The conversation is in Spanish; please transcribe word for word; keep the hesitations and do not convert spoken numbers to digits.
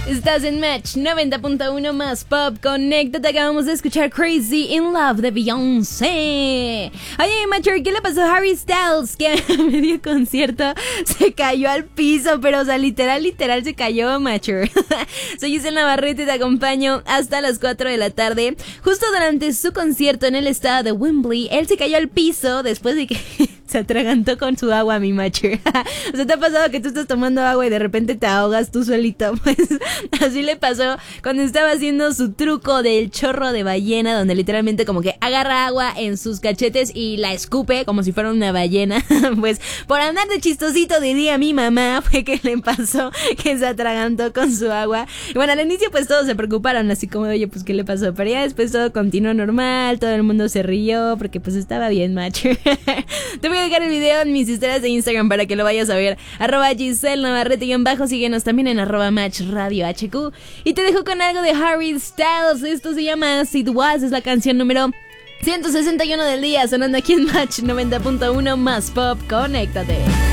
Estás en Match noventa punto uno más Pop. Conéctate, acabamos de escuchar Crazy in Love de Beyoncé. Oye, Matcher, ¿qué le pasó a Harry Styles? Que a medio concierto se cayó al piso, pero o sea, literal, literal se cayó, Matcher. Soy Giselle Navarrete y te acompaño hasta las cuatro de la tarde. Justo durante su concierto en el estado de Wembley, él se cayó al piso después de que se atragantó con su agua, mi Matcher. O sea, ¿te ha pasado que tú estás tomando agua y de repente te ahogas tú solito? Pues así le pasó cuando estaba haciendo su truco del chorro de ballena, donde literalmente como que agarra agua en sus cachetes y la escupe como si fuera una ballena. Pues por andar de chistosito, diría mi mamá, fue que le pasó que se atragantó con su agua. Y bueno, al inicio pues todos se preocuparon, así como de, oye, pues ¿qué le pasó? Pero ya después todo continuó normal, todo el mundo se rió porque pues estaba bien, Matcher. Te voy a dejar el video en mis historias de Instagram para que lo vayas a ver. Arroba Giselle Navarrete y en bajo, síguenos también en arroba Match Radio H Q. Y te dejo con algo de Harry Styles. Esto se llama As It Was, es la canción número ciento sesenta y uno del día, sonando aquí en Match noventa punto uno más Pop. Conéctate.